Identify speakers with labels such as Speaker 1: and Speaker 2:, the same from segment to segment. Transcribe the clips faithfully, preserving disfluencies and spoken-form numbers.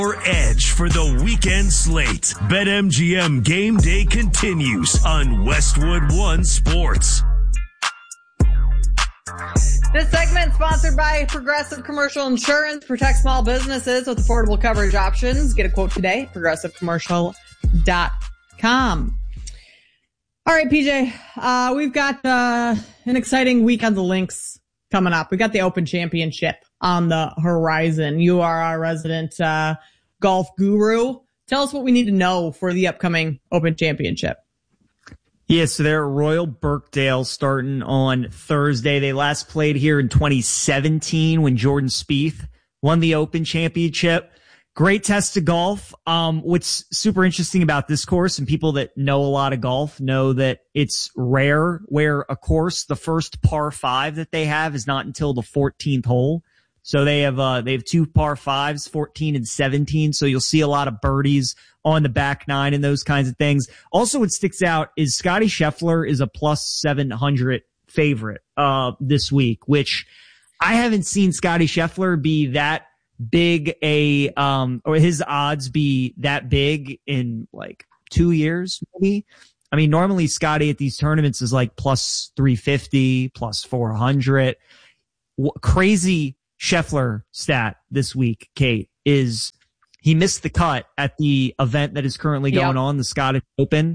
Speaker 1: Your edge for the weekend slate. BetMGM Game Day continues on Westwood One Sports.
Speaker 2: This segment sponsored by Progressive Commercial Insurance. Protect small businesses with affordable coverage options. Get a quote today, progressive commercial dot com. All right, P J, uh, we've got uh, an exciting week on the links coming up. We got the Open Championship on the horizon. You are our resident uh, golf guru. Tell us what we need to know for the upcoming Open Championship.
Speaker 3: Yeah, so they're at Royal Birkdale starting on Thursday. They last played here in twenty seventeen when Jordan Spieth won the Open Championship. Great test of golf. Um, what's super interesting about this course, and people that know a lot of golf know that it's rare where a course, the first par five that they have is not until the fourteenth hole. So they have, uh, they have two par fives, fourteen and seventeen. So you'll see a lot of birdies on the back nine and those kinds of things. Also, what sticks out is Scotty Scheffler is a plus seven hundred favorite, uh, this week, which I haven't seen Scotty Scheffler be that big a, um, or his odds be that big in like two years, maybe. I mean, normally Scotty at these tournaments is like plus three fifty, plus four hundred. W- crazy Scheffler stat this week, Kate, is he missed the cut at the event that is currently going yep. on, the Scottish Open.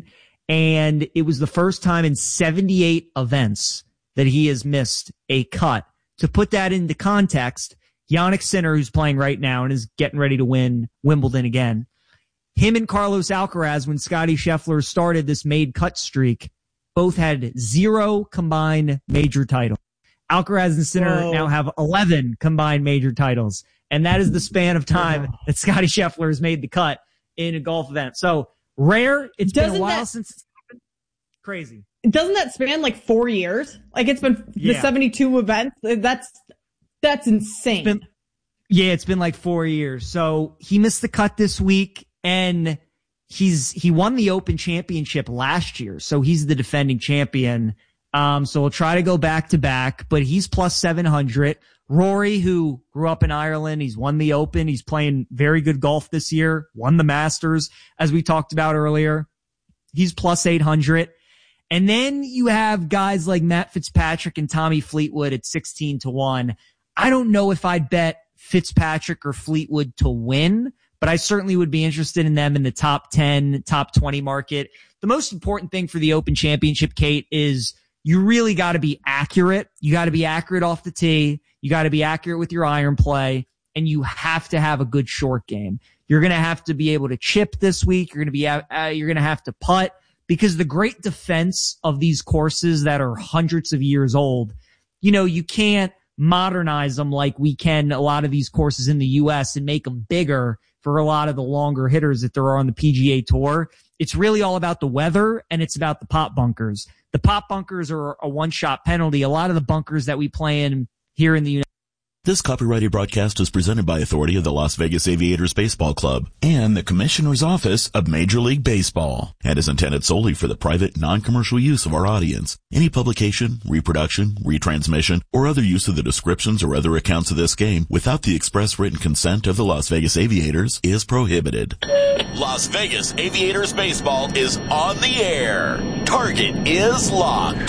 Speaker 3: And it was the first time in seventy-eight events that he has missed a cut. To put that into context, Jannik Sinner, who's playing right now and is getting ready to win Wimbledon again, him and Carlos Alcaraz, when Scotty Scheffler started this made cut streak, both had zero combined major titles. Alcaraz and Sinner Whoa. now have eleven combined major titles. And that is the span of time that Scotty Scheffler has made the cut in a golf event. So rare. It's doesn't been a while that, since it's happened. Crazy.
Speaker 2: Doesn't that span like four years? Like it's been the yeah. seventy-two events. That's, that's insane.
Speaker 3: It's been, yeah, it's been like four years. So he missed the cut this week, and he's, he won the Open Championship last year. So he's the defending champion. Um, so we'll try to go back to back, but he's plus seven hundred. Rory, who grew up in Ireland, he's won the Open. He's playing very good golf this year, won the Masters, as we talked about earlier. He's plus eight hundred. And then you have guys like Matt Fitzpatrick and Tommy Fleetwood at sixteen to one. I don't know if I'd bet Fitzpatrick or Fleetwood to win, but I certainly would be interested in them in the top ten, top twenty market. The most important thing for the Open Championship, Kate, is you really got to be accurate. You got to be accurate off the tee. You got to be accurate with your iron play, and you have to have a good short game. You're going to have to be able to chip this week. You're going to be, uh, you're going to have to putt, because the great defense of these courses that are hundreds of years old, you know, you can't modernize them like we can a lot of these courses in the U S and make them bigger for a lot of the longer hitters that there are on the P G A Tour. It's really all about the weather, and it's about the pop bunkers. The pop bunkers are a one-shot penalty. A lot of the bunkers that we play in here in the United
Speaker 4: This copyrighted broadcast is presented by authority of the Las Vegas Aviators Baseball Club and the Commissioner's Office of Major League Baseball, and is intended solely for the private, non-commercial use of our audience. Any publication, reproduction, retransmission, or other use of the descriptions or other accounts of this game without the express written consent of the Las Vegas Aviators is prohibited.
Speaker 5: Las Vegas Aviators Baseball is on the air. Target is locked.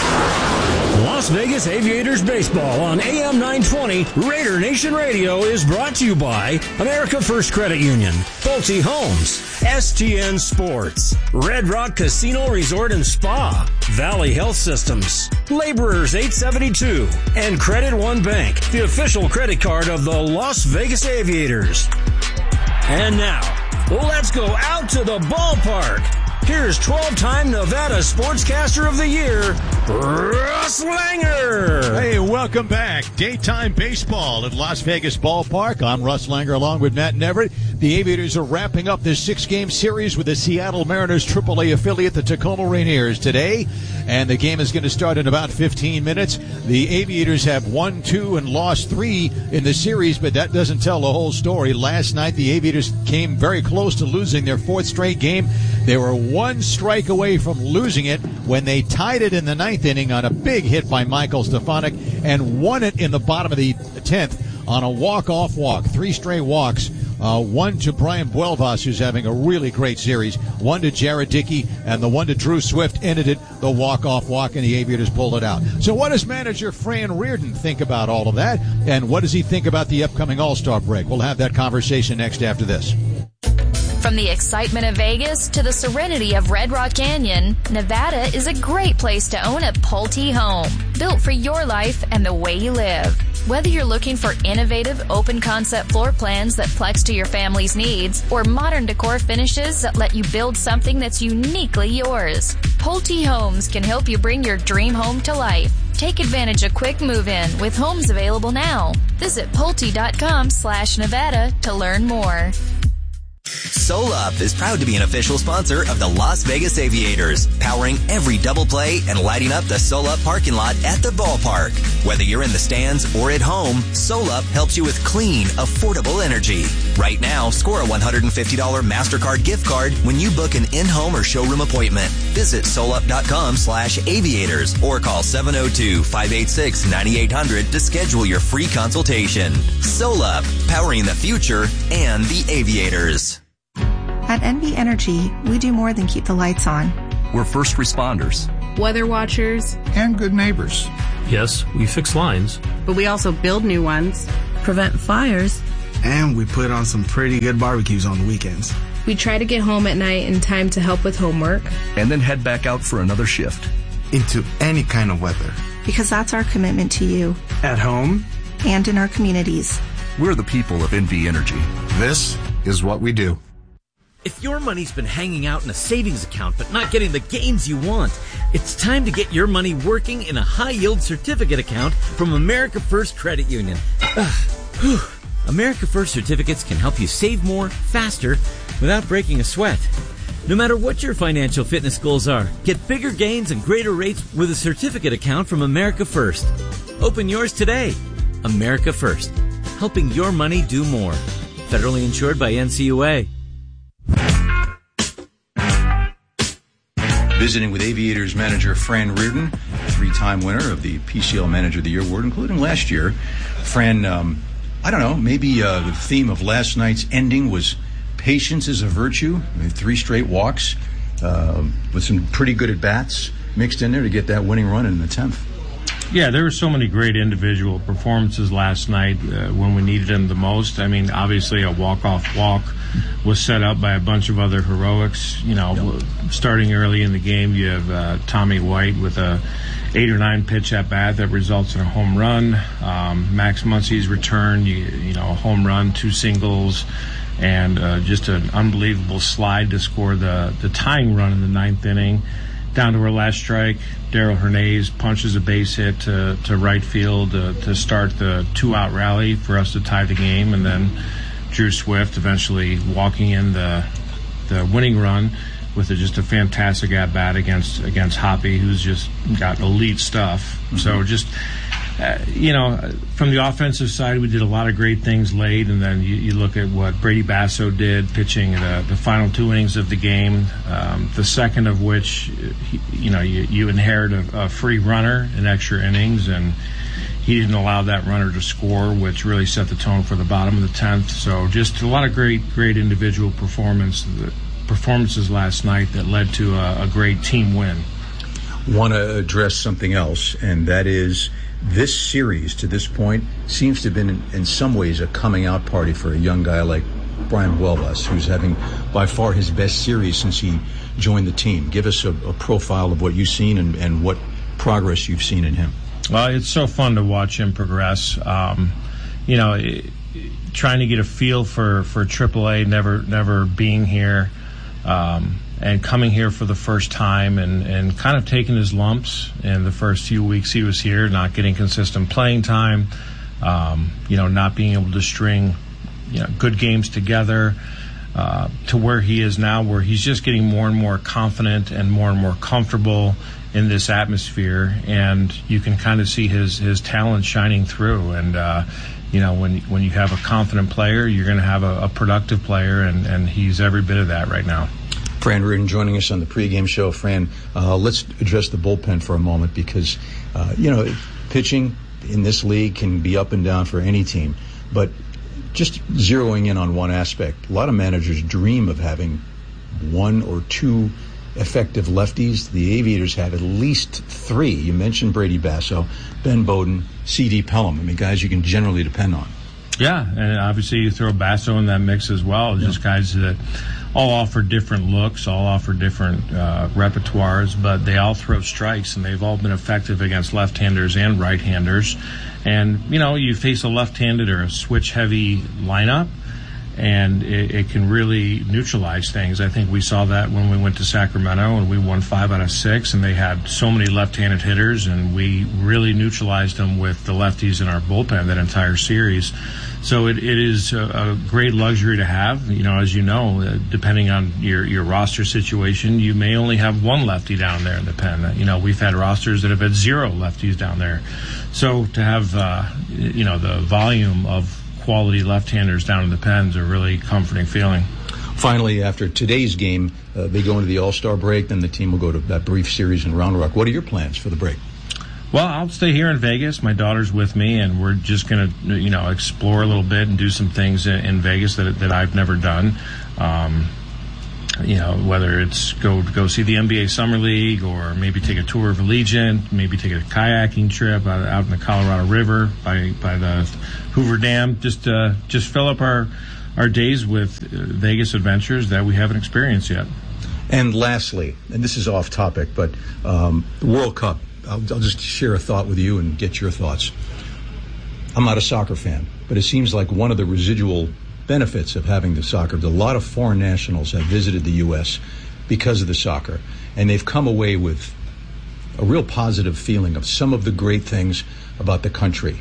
Speaker 6: Las Vegas Aviators Baseball on A M nine twenty Raider Nation Radio is brought to you by America First Credit Union, Pulte Homes, S T N Sports, Red Rock Casino Resort and Spa, Valley Health Systems, Laborers eight seventy-two, and Credit One Bank, the official credit card of the Las Vegas Aviators. And now, let's go out to the ballpark. Here's twelve-time Nevada Sportscaster of the Year, Russ Langer.
Speaker 7: Hey, welcome back. Daytime baseball at Las Vegas Ballpark. I'm Russ Langer along with Matt Neverett. The Aviators are wrapping up this six-game series with the Seattle Mariners triple A affiliate, the Tacoma Rainiers, today. And the game is going to start in about fifteen minutes. The Aviators have won two and lost three in the series, but that doesn't tell the whole story. Last night, the Aviators came very close to losing their fourth straight game. They were one strike away from losing it when they tied it in the ninth inning on a big hit by Michael Stefanik, and won it in the bottom of the tenth on a walk-off walk. Three straight walks Uh, one to Brian Buelvas, who's having a really great series. One to Jared Dickey, and the one to Drew Swift ended it. The walk-off walk, and the Aviators pulled it out. So what does manager Fran Reardon think about all of that? And what does he think about the upcoming All-Star break? We'll have that conversation next after this.
Speaker 8: From the excitement of Vegas to the serenity of Red Rock Canyon, Nevada is a great place to own a Pulte home, built for your life and the way you live. Whether you're looking for innovative, open-concept floor plans that flex to your family's needs, or modern decor finishes that let you build something that's uniquely yours, Pulte Homes can help you bring your dream home to life. Take advantage of quick move-in with homes available now. Visit Pulte.com slash Nevada to learn more.
Speaker 9: SolUp is proud to be an official sponsor of the Las Vegas Aviators, powering every double play and lighting up the SolUp parking lot at the ballpark. Whether you're in the stands or at home, SolUp helps you with clean, affordable energy. Right now, score a one hundred fifty dollars MasterCard gift card when you book an in-home or showroom appointment. Visit SolUp.com slash aviators or call seven oh two, five eight six, nine eight hundred to schedule your free consultation. SolUp, powering the future and the Aviators.
Speaker 10: At N V Energy, we do more than keep the lights on.
Speaker 11: We're first responders,
Speaker 12: weather watchers,
Speaker 13: and good neighbors.
Speaker 14: Yes, we fix lines,
Speaker 12: but we also build new ones,
Speaker 15: prevent fires,
Speaker 16: and we put on some pretty good barbecues on the weekends.
Speaker 12: We try to get home at night in time to help with homework,
Speaker 11: and then head back out for another shift.
Speaker 13: Into any kind of weather.
Speaker 10: Because that's our commitment to you.
Speaker 16: At home.
Speaker 10: And in our communities.
Speaker 11: We're the people of N V Energy.
Speaker 13: This is what we do.
Speaker 17: If your money's been hanging out in a savings account but not getting the gains you want, it's time to get your money working in a high-yield certificate account from America First Credit Union. America First certificates can help you save more, faster, without breaking a sweat. No matter what your financial fitness goals are, get bigger gains and greater rates with a certificate account from America First. Open yours today. America First, helping your money do more. Federally insured by N C U A.
Speaker 18: Visiting with Aviators manager Fran Reardon, three-time winner of the P C L Manager of the Year award, including last year. Fran, um, I don't know, maybe uh, the theme of last night's ending was patience is a virtue. I mean, three straight walks uh, with some pretty good at-bats mixed in there to get that winning run in the tenth.
Speaker 19: Yeah, there were so many great individual performances last night uh, when we needed them the most. I mean, obviously a walk-off walk was set up by a bunch of other heroics. You know, yep. Starting early in the game, you have uh, Tommy White with a eight or nine pitch at bat that results in a home run. Um, Max Muncy's return, you, you know, a home run, two singles, and uh, just an unbelievable slide to score the, the tying run in the ninth inning. Down to our last strike, Darrell Hernandez punches a base hit to, to right field uh, to start the two-out rally for us to tie the game, and then Drew Swift eventually walking in the the winning run with a, just a fantastic at-bat against against Hoppy, who's just got elite stuff. Mm-hmm. So just, uh, you know, from the offensive side, we did a lot of great things late, and then you, you look at what Brady Basso did, pitching the, the final two innings of the game, um, the second of which, he, you know, you, you inherit a, a free runner in extra innings, and he didn't allow that runner to score, which really set the tone for the bottom of the tenth. So just a lot of great, great individual performance, performances last night that led to a, a great team win.
Speaker 18: Want to address something else, and that is this series to this point seems to have been in, in some ways a coming out party for a young guy like Brian Buelvas, who's having by far his best series since he joined the team. Give us a, a profile of what you've seen and, and what progress you've seen in him.
Speaker 19: Well, it's so fun to watch him progress. Um, you know, it, trying to get a feel for, for triple A, never never being here, um, and coming here for the first time and, and kind of taking his lumps in the first few weeks he was here, not getting consistent playing time, um, you know, not being able to string, you know, good games together, uh, to where he is now, where he's just getting more and more confident and more and more comfortable in this atmosphere, and you can kind of see his his talent shining through. And uh, you know, when when you have a confident player, you're going to have a, a productive player, and, and he's every bit of that right now.
Speaker 18: Fran Reardon joining us on the pregame show. Fran, uh, let's address the bullpen for a moment because, uh, you know, pitching in this league can be up and down for any team. But just zeroing in on one aspect, a lot of managers dream of having one or two effective lefties. The Aviators have at least three. You mentioned Brady Basso, Ben Bowden, C D Pelham. I mean, guys you can generally depend on.
Speaker 19: Yeah, and obviously you throw Basso in that mix as well. Yeah. Just guys that all offer different looks, all offer different uh, repertoires, but they all throw strikes, and they've all been effective against left-handers and right-handers. And, you know, you face a left-handed or a switch-heavy lineup, and it, it can really neutralize things. I think we saw that when we went to Sacramento, and we won five out of six, and they had so many left-handed hitters, and we really neutralized them with the lefties in our bullpen that entire series. So it, it is a, a great luxury to have. You know, as you know, uh, depending on your, your roster situation, you may only have one lefty down there in the pen. You know, we've had rosters that have had zero lefties down there. So to have, uh, you know, the volume of quality left-handers down in the pens are really comforting feeling.
Speaker 18: Finally, after today's game, uh, they go into the All-Star break, then the team will go to that brief series in Round Rock. What are your plans for the break?
Speaker 19: Well, I'll stay here in Vegas. My daughter's with me, and we're just going to, you know, explore a little bit and do some things in, in Vegas that that I've never done. Um, you know, whether it's go go see the N B A Summer League, or maybe take a tour of Allegiant, maybe take a kayaking trip out, out in the Colorado River by by the Hoover Dam. Just uh, just fill up our our days with Vegas adventures that we haven't experienced yet.
Speaker 18: And lastly, and this is off topic, but um, the World Cup. I'll, I'll just share a thought with you and get your thoughts. I'm not a soccer fan, but it seems like one of the residual benefits of having the soccer, a lot of foreign nationals have visited the U S because of the soccer, and they've come away with a real positive feeling of some of the great things about the country.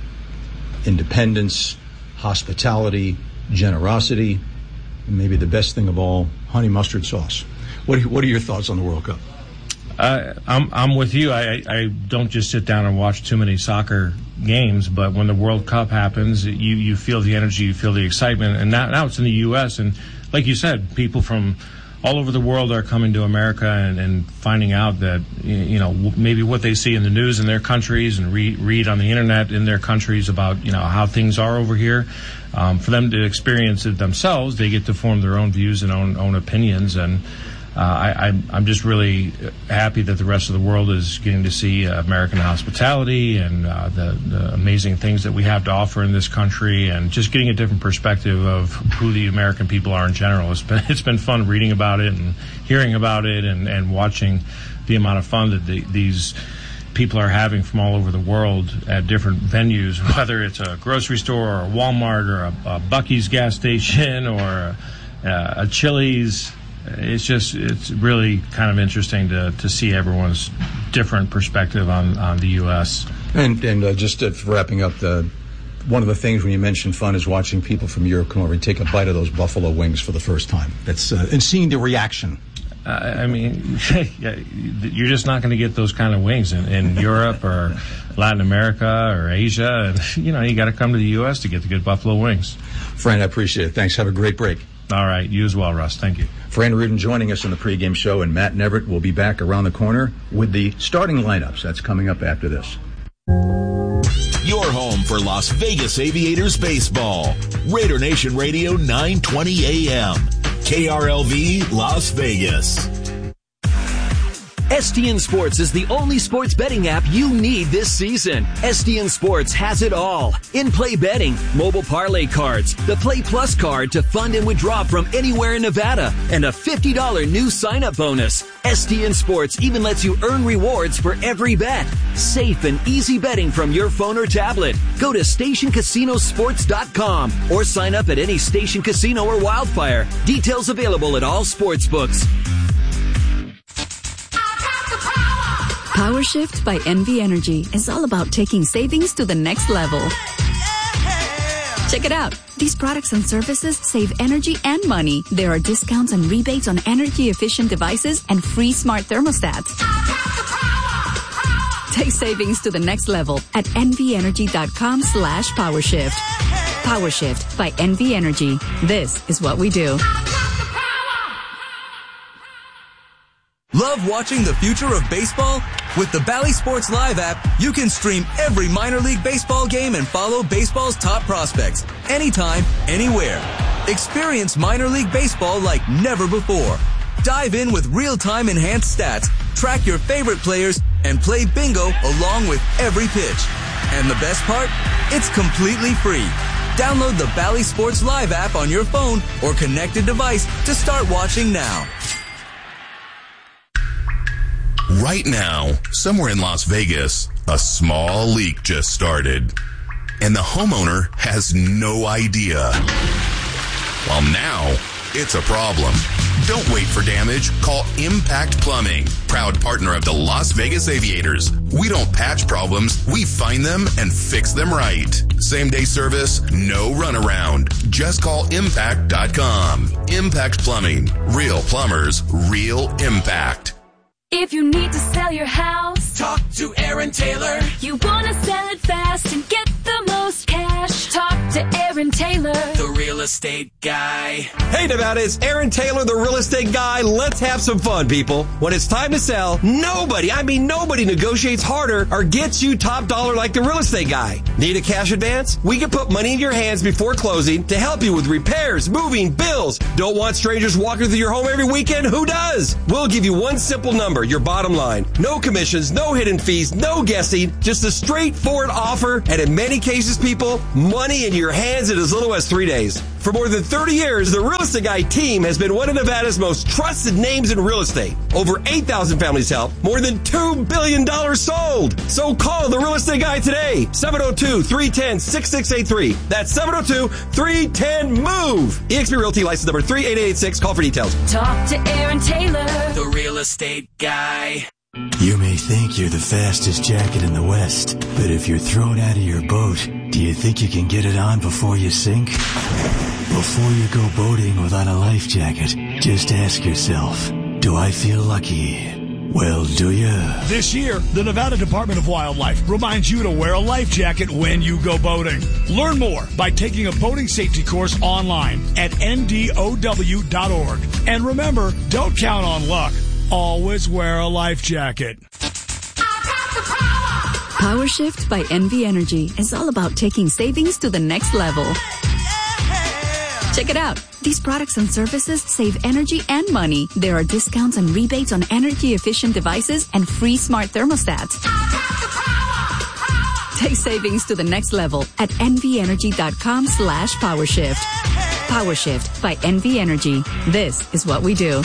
Speaker 18: Independence, hospitality, generosity, and maybe the best thing of all, honey mustard sauce. What are, what are your thoughts on the World Cup?
Speaker 19: Uh, I'm I'm with you. I, I don't just sit down and watch too many soccer games, but when the World Cup happens, you, you feel the energy, you feel the excitement, and now, now it's in the U S, and like you said, people from all over the world are coming to America and, and finding out that, you know, maybe what they see in the news in their countries and re- read on the internet in their countries about, you know, how things are over here. Um, for them to experience it themselves, they get to form their own views and own own opinions, and Uh, I, I'm just really happy that the rest of the world is getting to see uh, American hospitality and uh, the, the amazing things that we have to offer in this country, and just getting a different perspective of who the American people are in general. It's been it's been fun reading about it and hearing about it, and, and watching the amount of fun that the, these people are having from all over the world at different venues, whether it's a grocery store or a Walmart or a, a Buc-ee's gas station or a, a Chili's. It's just, it's really kind of interesting to, to see everyone's different perspective on, on the U S.
Speaker 18: And and uh, just uh, wrapping up, the one of the things when you mention fun is watching people from Europe come over and take a bite of those buffalo wings for the first time. That's uh, and seeing the reaction.
Speaker 19: Uh, I mean, you're just not going to get those kind of wings in, in Europe or Latin America or Asia. And, you know, you got to come to the U S to get the good buffalo wings.
Speaker 18: Fran, I appreciate it. Thanks. Have a great break.
Speaker 19: All right. You as well, Russ. Thank you.
Speaker 18: Fran Rudin joining us on the pregame show, and Matt Neverett will be back around the corner with the starting lineups. That's coming up after this.
Speaker 5: Your home for Las Vegas Aviators baseball. Raider Nation Radio, nine twenty A M. K R L V, Las Vegas.
Speaker 15: S T N Sports is the only sports betting app you need this season. S T N Sports has it all. In-play betting, mobile parlay cards, the Play Plus card to fund and withdraw from anywhere in Nevada, and a fifty dollars new sign-up bonus. S T N Sports even lets you earn rewards for every bet. Safe and easy betting from your phone or tablet. Go to station casino sports dot com or sign up at any Station Casino or Wildfire. Details available at all sports books.
Speaker 20: Power Shift by N V Energy is all about taking savings to the next level. Check it out. These products and services save energy and money. There are discounts and rebates on energy-efficient devices and free smart thermostats. Take savings to the next level at nvenergy.com slash powershift. PowerShift by N V Energy. This is what we do.
Speaker 21: Love watching the future of baseball?
Speaker 9: With the Bally Sports Live app, you can stream every minor league baseball game and follow baseball's top prospects anytime, anywhere. Experience minor league baseball like never before. Dive in with real-time enhanced stats, track your favorite players, and play bingo along with every pitch. And the best part? It's completely free. Download the Bally Sports Live app on your phone or connected device to start watching now.
Speaker 5: Right now, somewhere in Las Vegas, a small leak just started, and the homeowner has no idea. Well, now it's a problem. Don't wait for damage. Call Impact Plumbing, proud partner of the Las Vegas Aviators. We don't patch problems. We find them and fix them right. Same day service, no runaround. Just call impact dot com. Impact Plumbing. Real plumbers, real impact.
Speaker 21: If you need to sell your house,
Speaker 22: talk to Aaron Taylor.
Speaker 21: You want to sell it fast and get the most cash, talk to Aaron Taylor,
Speaker 22: the real estate guy.
Speaker 23: Hey Nevada, it's Aaron Taylor, the real estate guy. Let's have some fun, people. When it's time to sell, nobody, I mean nobody negotiates harder or gets you top dollar like the real estate guy. Need a cash advance? We can put money in your hands before closing to help you with repairs, moving, bills. Don't want strangers walking through your home every weekend? Who does? We'll give you one simple number, your bottom line. No commissions, no hidden fees, no guessing, just a straightforward offer, and in many cases, people, money in your hands in as little as three days. For more than thirty years, the Real Estate Guy team has been one of Nevada's most trusted names in real estate. Over eight thousand families helped, more than two billion dollars sold. So call the Real Estate Guy today, seven oh two, three one zero, six six eight three. That's seven oh two, three one zero, MOVE. E X P Realty license number three eight eight eight six. Call for details.
Speaker 21: talk to Aaron Taylor,
Speaker 22: the real estate guy.
Speaker 24: You may think you're the fastest jacket in the West, but if you're thrown out of your boat, do you think you can get it on before you sink? Before you go boating without a life jacket, just ask yourself, do I feel lucky? Well, do you?
Speaker 1: This year, the Nevada Department of Wildlife reminds you to wear a life jacket when you go boating. Learn more by taking a boating safety course online at N D O W dot org. And remember, don't count on luck. Always wear a life jacket.
Speaker 20: Power Shift by N V Energy is all about taking savings to the next level. Check it out. These products and services save energy and money. There are discounts and rebates on energy-efficient devices and free smart thermostats. Take savings to the next level at N V energy dot com slash PowerShift. PowerShift by N V Energy. This is what we do.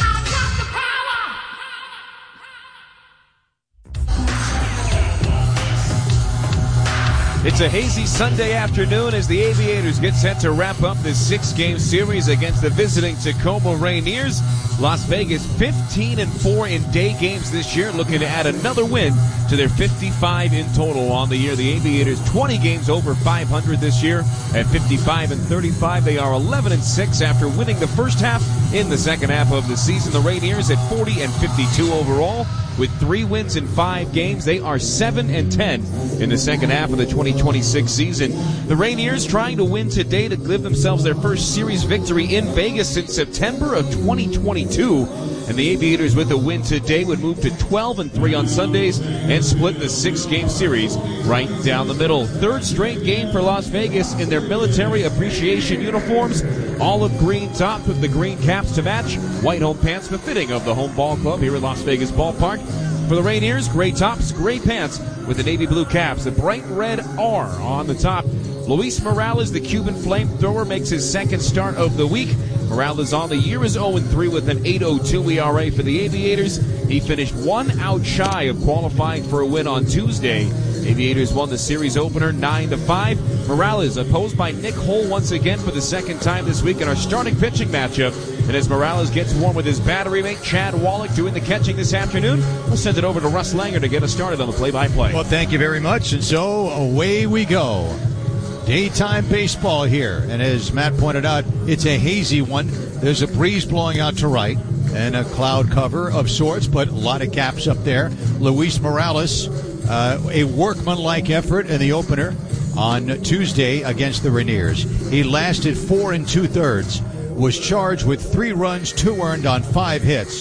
Speaker 25: It's a hazy Sunday afternoon as the Aviators get set to wrap up this six-game series against the visiting Tacoma Rainiers. Las Vegas fifteen and four in day games this year, looking to add another win to their fifty-five in total on the year. The Aviators twenty games over five hundred this year at fifty-five and thirty-five. They are eleven and six after winning the first half in the second half of the season. The Rainiers at forty and fifty-two overall. With three wins in five games, they are seven and ten in the second half of the twenty twenty-six season. The Rainiers trying to win today to give themselves their first series victory in Vegas since September of twenty twenty-two. And the Aviators with a win today would move to twelve and three on Sundays and split the six-game series right down the middle. Third straight game for Las Vegas in their military appreciation uniforms. Olive green tops with the green caps to match. White home pants befitting of the home ball club here at Las Vegas Ballpark. For the Rainiers, gray tops, gray pants with the navy blue caps. The bright red R on the top. Luis Morales, the Cuban flamethrower, makes his second start of the week. Morales on the year is oh and three with an eight oh two E R A for the Aviators. He finished one out shy of qualifying for a win on Tuesday. Aviators won the series opener nine to five. Morales opposed by Nick Hull once again for the second time this week in our starting pitching matchup. And as Morales gets warm with his battery mate, Chad Wallach, doing the catching this afternoon, we'll send it over to Russ Langer to get us started on the play-by-play.
Speaker 7: Well, thank you very much. And so away we go. Daytime baseball here. And as Matt pointed out, it's a hazy one. There's a breeze blowing out to right and a cloud cover of sorts, but a lot of gaps up there. Luis Morales, uh, a workmanlike effort in the opener on Tuesday against the Rainiers. He lasted four and two-thirds, was charged with three runs, two earned on five hits.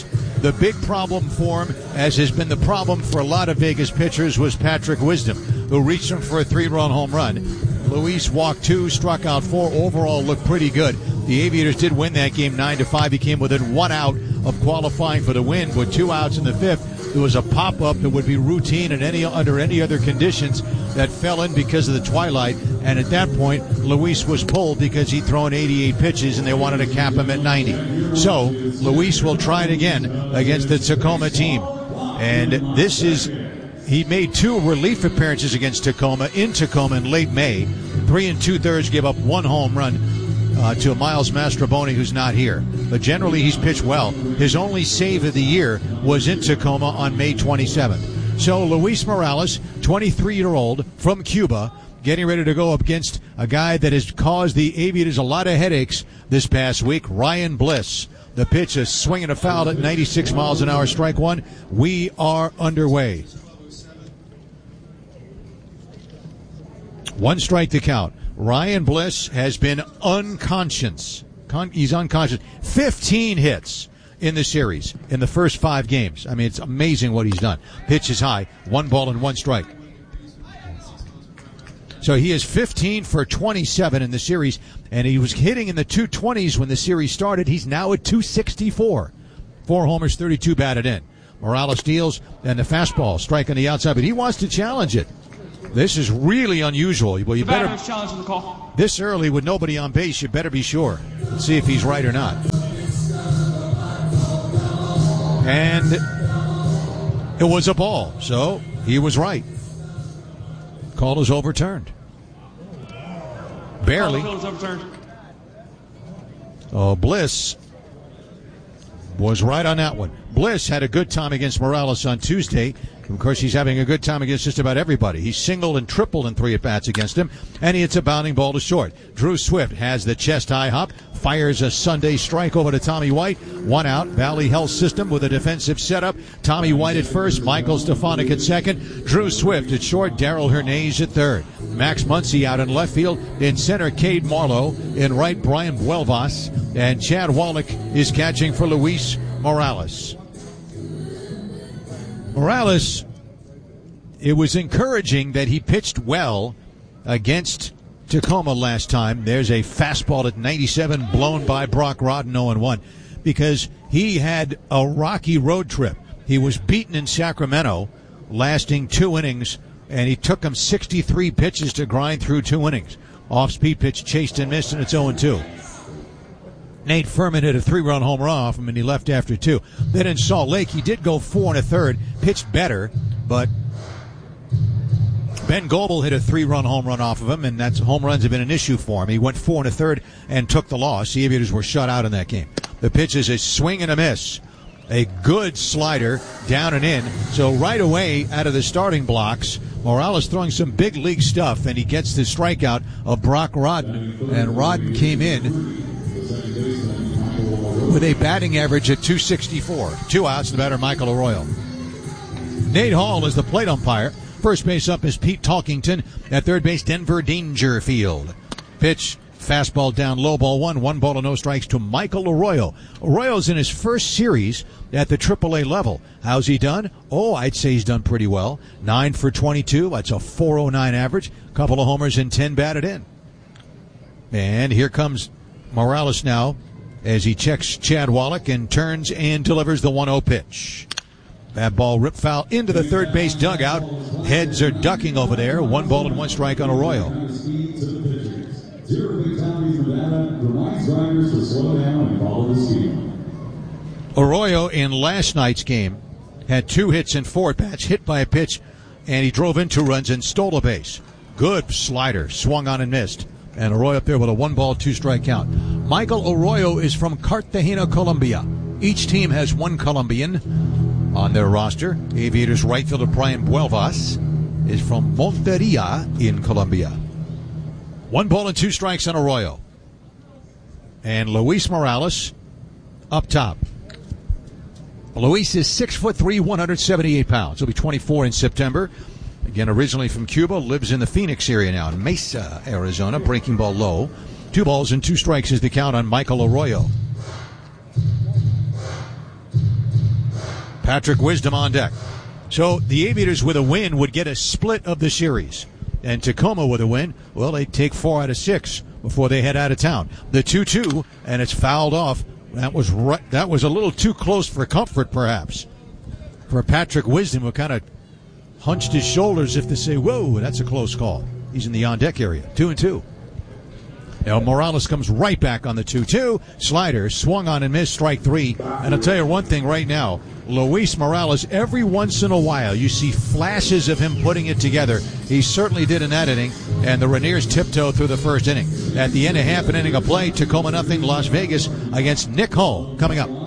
Speaker 7: The big problem for him, as has been the problem for a lot of Vegas pitchers, was Patrick Wisdom, who reached him for a three-run home run. Luis walked two, struck out four. Overall, looked pretty good. The Aviators did win that game nine to five. He came within one out of qualifying for the win. With two outs in the fifth, there was a pop-up that would be routine in any under any other conditions that fell in because of the twilight. And at that point, Luis was pulled because he'd thrown eighty-eight pitches and they wanted to cap him at ninety. So Luis will try it again against the Tacoma team. And this is, he made two relief appearances against Tacoma in Tacoma in late May. Three and two-thirds, gave up one home run uh, to Miles Mastrobuoni, who's not here. But generally, he's pitched well. His only save of the year was in Tacoma on May twenty-seventh. So Luis Morales, twenty-three-year-old from Cuba, getting ready to go up against a guy that has caused the Aviators a lot of headaches this past week, Ryan Bliss. The pitch is swinging a foul at ninety-six miles an hour, strike one. We are underway. One strike to count. Ryan Bliss has been unconscious. Con- he's unconscious. fifteen hits in the series in the first five games. I mean, it's amazing what he's done. Pitch is high. One ball and one strike. So he is fifteen for twenty-seven in the series, and he was hitting in the two twenties when the series started. He's now at two sixty-four. Four homers, thirty-two batted in. Morales deals, and the fastball, strike on the outside, but he wants to challenge it. This is really unusual. Well, you better, this early with nobody on base, you better be sure. Let's see if he's right or not. And it was a ball, so he was right. Call is overturned. Barely. Oh, Bliss was right on that one. Bliss had a good time against Morales on Tuesday. Of course, he's having a good time against just about everybody. He singled and tripled in three at-bats against him, and he hits a bounding ball to short. Drew Swift has the chest-high hop, fires a Sunday strike over to Tommy White. One out, Valley Health System with a defensive setup. Tommy White at first, Michael Stefanik at second, Drew Swift at short, Darrell Hernandez at third. Max Muncy out in left field. In center, Cade Marlowe. In right, Brian Buelvas. And Chad Wallach is catching for Luis Morales. Morales, it was encouraging that he pitched well against Tacoma last time. There's a fastball at ninety-seven blown by Brock Rodden, oh and one, because he had a rocky road trip. He was beaten in Sacramento, lasting two innings, and he took him sixty-three pitches to grind through two innings. Off-speed pitch chased and missed, and it's oh and two. Nate Furman hit a three-run home run off him, and he left after two. Then in Salt Lake, he did go four and a third, pitched better, but Ben Goebel hit a three-run home run off of him, and that's home runs have been an issue for him. He went four and a third and took the loss. The Aviators were shut out in that game. The pitch is a swing and a miss. A good slider down and in. So right away out of the starting blocks, Morales throwing some big league stuff, and he gets the strikeout of Brock Rodden. And Rodden came in with a batting average at two sixty-four. Two outs, the batter Michael Arroyo. Nate Hall is the plate umpire. First base up is Pete Talkington. At third base, Denver Dangerfield. Pitch, fastball down, low ball one. One ball and no strikes to Michael Arroyo. Arroyo's in his first series at the triple A level. How's he done? Oh, I'd say he's done pretty well. Nine for twenty-two. That's a four oh nine average. Couple of homers and ten batted in. And here comes Morales now as he checks Chad Wallach and turns and delivers the one oh pitch. That ball ripped foul into the third base dugout. Heads are ducking over there. One ball and one strike on Arroyo. Arroyo in last night's game had two hits and four at-bats, hit by a pitch, and he drove in two runs and stole a base. Good slider, swung on and missed. And Arroyo up there with a one-ball, two-strike count. Michael Arroyo is from Cartagena, Colombia. Each team has one Colombian on their roster. Aviators right fielder Brian Buelvas is from Monteria in Colombia. One ball and two strikes on Arroyo. And Luis Morales up top. Luis is six foot three, one hundred seventy-eight pounds. He'll be twenty-four in September. Again, originally from Cuba, lives in the Phoenix area now, in Mesa, Arizona. Breaking ball low. Two balls and two strikes is the count on Michael Arroyo. Patrick Wisdom on deck. So the Aviators with a win would get a split of the series. And Tacoma with a win, well, they take four out of six before they head out of town. The two two, and it's fouled off. That was right, that was a little too close for comfort, perhaps, for Patrick Wisdom, who kind of hunched his shoulders if to say, whoa, that's a close call. He's in the on-deck area, two and two. Now Morales comes right back on the two two. Slider swung on and missed, strike three. And I'll tell you one thing right now, Luis Morales, every once in a while you see flashes of him putting it together. He certainly did in that inning, and the Rainiers tiptoe through the first inning. At the end of half an inning of play, Tacoma nothing, Las Vegas against Nick Hull coming up.